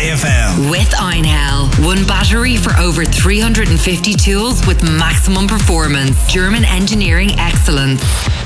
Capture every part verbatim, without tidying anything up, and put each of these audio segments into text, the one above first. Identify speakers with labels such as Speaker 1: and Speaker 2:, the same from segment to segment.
Speaker 1: Today F M.
Speaker 2: With Einhell. One battery for over three hundred fifty tools with maximum performance. German engineering excellence.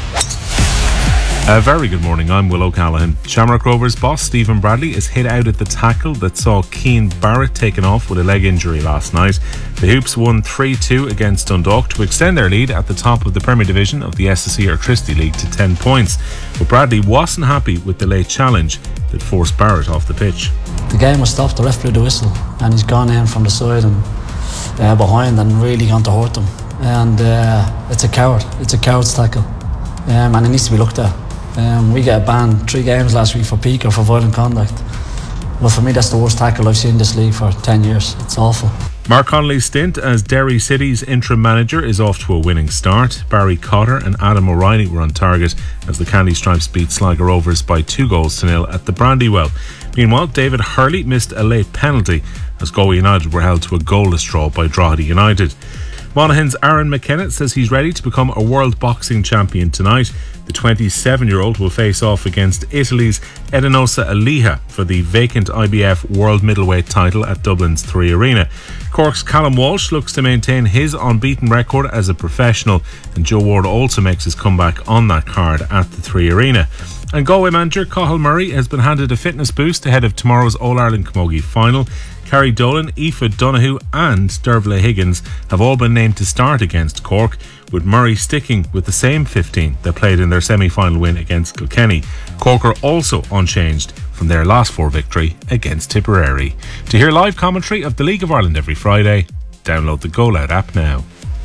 Speaker 3: A very good morning, I'm Will O'Callaghan. Shamrock Rovers boss Stephen Bradley is hit out at the tackle that saw Keane Barrett taken off with a leg injury last night. The Hoops won three two against Dundalk to extend their lead at the top of the Premier Division of the S S E Electricity League to ten points. But Bradley wasn't happy with the late challenge that forced Barrett off the pitch.
Speaker 4: The game was stopped, the ref blew the whistle, and he's gone in from the side and uh, behind and really gone to hurt them. And uh, it's a coward, it's a coward's tackle, um, and it needs to be looked at. Um, we got banned three games last week for P E C or for violent conduct. Well, for me, that's the worst tackle I've seen in this league for ten years. It's awful.
Speaker 3: Mark Connolly's stint as Derry City's interim manager is off to a winning start. Barry Cotter and Adam O'Reilly were on target as the Candy Stripes beat Sligo Rovers by two goals to nil at the Brandywell. Meanwhile, David Hurley missed a late penalty as Galway United were held to a goalless draw by Drogheda United. Monaghan's Aaron McKenna says he's ready to become a world boxing champion tonight. The twenty-seven-year-old will face off against Italy's Edinosa Aliha for the vacant I B F World Middleweight title at Dublin's Three Arena. Cork's Callum Walsh looks to maintain his unbeaten record as a professional, and Joe Ward also makes his comeback on that card at the Three Arena. And Galway manager Cathal Murray has been handed a fitness boost ahead of tomorrow's All-Ireland Camogie final. Carrie Dolan, Aoife Donoghue and Dervla Higgins have all been named to start against Cork, with Murray sticking with the same fifteen that played in their semi-final win against Kilkenny. Cork are also unchanged from their last four victory against Tipperary. To hear live commentary of the League of Ireland every Friday, download the Go Loud app now.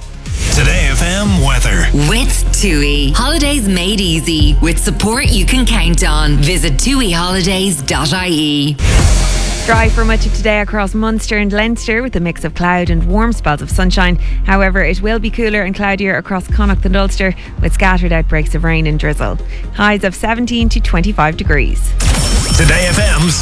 Speaker 1: Today F M weather.
Speaker 2: With TUI. Holidays made easy. With support you can count on. Visit tui holidays dot I E.
Speaker 5: Dry for much of today across Munster and Leinster with a mix of cloud and warm spells of sunshine. However, it will be cooler and cloudier across Connacht and Ulster with scattered outbreaks of rain and drizzle. Highs of seventeen to twenty-five degrees.
Speaker 1: Today F M's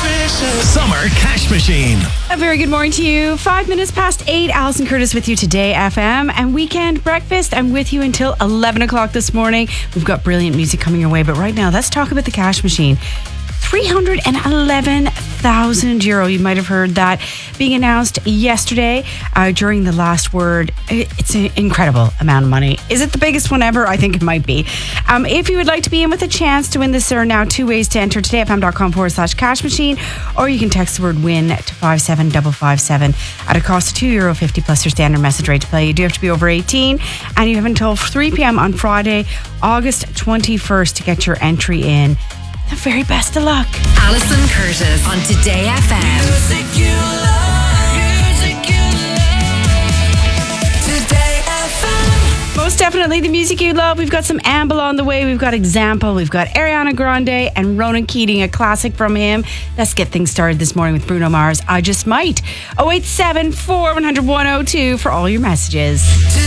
Speaker 1: Summer Cash Machine.
Speaker 6: A very good morning to you. Five minutes past eight. Alison Curtis with you Today F M and Weekend Breakfast. I'm with you until eleven o'clock this morning. We've got brilliant music coming your way, but right now let's talk about the cash machine. three hundred eleven thousand euro. You might have heard that being announced yesterday uh, during the last word. It's an incredible amount of money. Is it the biggest one ever? I think it might be. Um, if you would like to be in with a chance to win this, there are now two ways to enter: todayfm.com forward slash cash machine, or you can text the word win to five seven five five seven at a cost of two euro fifty plus your standard message rate to play. You do have to be over eighteen, and you have until three p.m. on Friday, August twenty-first to get your entry in. The very best of luck.
Speaker 2: Alison Curtis on Today F M.
Speaker 7: Music you love, music you love. Today F M.
Speaker 6: Most definitely the music you love. We've got some Amble on the way. We've got Example. We've got Ariana Grande and Ronan Keating, a classic from him. Let's get things started this morning with Bruno Mars. I Just Might. oh eight seven four one hundred one oh two for all your messages.